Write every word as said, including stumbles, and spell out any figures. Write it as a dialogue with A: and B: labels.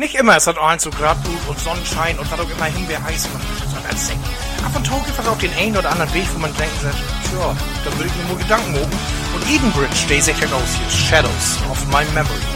A: Nicht immer, es hat auch so Gradblut und Sonnenschein und was auch immer Himbeer heiß macht. Das ist ganz Ding. Ab und zu gibt es auch den einen oder anderen Weg, wo man denken sagt, tja, da würde ich mir nur Gedanken machen. Und Edenbridge, der ist echt aus hier, Shadows of My Memory.